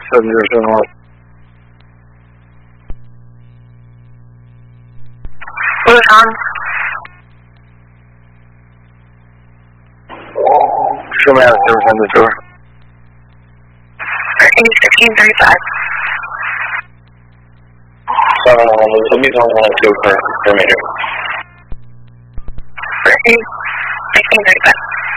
707. Blue Tom. Show me out of service on the door. 1535. 711, let me know when to occur, perimeter. 1635.